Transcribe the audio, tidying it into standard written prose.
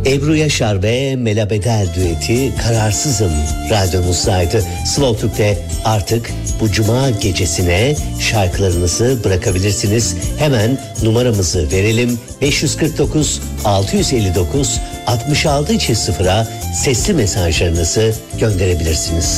Ebru Yaşar ve Mela Bedel düeti Kararsızım radyomuzdaydı. Slow Türk'te artık bu cuma gecesine şarkılarınızı bırakabilirsiniz. Hemen numaramızı verelim. 549 659 66 0'a sesli mesajlarınızı gönderebilirsiniz.